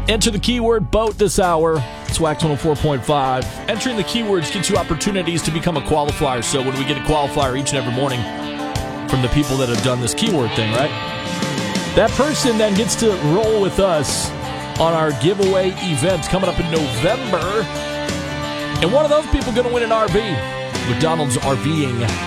Enter the keyword boat this hour. It's Wax 104.5. Entering the keywords gets you opportunities to become a qualifier. So when we get a qualifier each and every morning from the people that have done this keyword thing, right? That person then gets to roll with us on our giveaway event coming up in November. And one of those people going to win an RV. McDonald's RVing